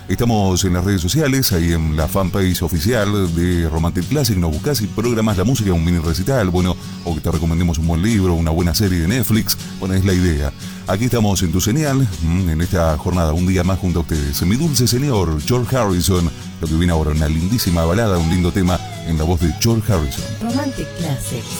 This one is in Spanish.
Estamos en las redes sociales, ahí en la fanpage oficial de Romantic Classic. Nos buscás y programás la música, un mini recital, bueno, o que te recomendemos un buen libro, una buena serie de Netflix. Bueno, es la idea. Aquí estamos en tu señal, en esta jornada, un día más junto a ustedes. Mi dulce señor, George Harrison. Lo que viene ahora, una lindísima balada, un lindo tema en la voz de George Harrison. Romantic Classics.